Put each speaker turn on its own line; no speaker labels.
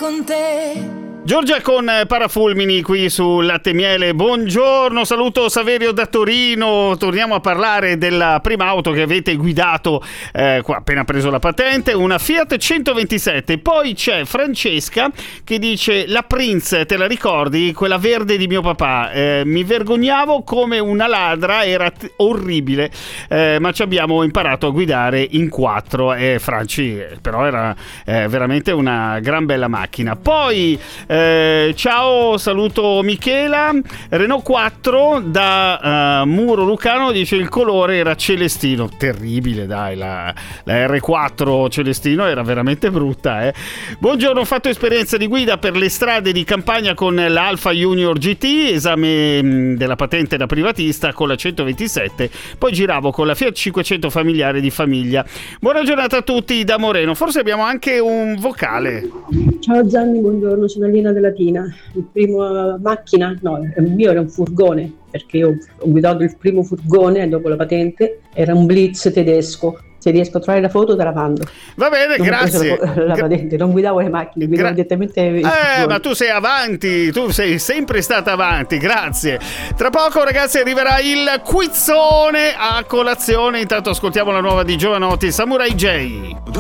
con te.
Giorgia con Parafulmini qui su Latte e Miele. Buongiorno, saluto Saverio da Torino. Torniamo a parlare della prima auto che avete guidato qua, appena preso la patente, una Fiat 127. Poi c'è Francesca che dice: la Prince, te la ricordi? Quella verde di mio papà, mi vergognavo come una ladra, era orribile, ma ci abbiamo imparato a guidare in quattro. Franci, però era veramente una gran bella macchina. Poi ciao, saluto Michela. Renault 4 da Muro Lucano dice: il colore era celestino. Terribile, dai, la R4 celestino era veramente brutta. Buongiorno, ho fatto esperienza di guida per le strade di campagna con l'Alfa Junior GT, esame della patente da privatista con la 127, poi giravo con la Fiat 500 familiare di famiglia. Buona giornata a tutti da Moreno. Forse abbiamo anche un vocale.
Ciao Gianni, buongiorno, sono Alina della Tina. Il primo macchina, no, il mio era un furgone, perché io ho guidato il primo furgone dopo la patente, era un Blitz tedesco. Se riesco a trovare la foto te la mando.
Va bene, non grazie.
La patente, non guidavo le macchine, guidavo direttamente.
Ma tu sei avanti, tu sei sempre stata avanti, grazie. Tra poco, ragazzi, arriverà il quizzone a colazione. Intanto ascoltiamo la nuova di Giovanotti, Samurai J.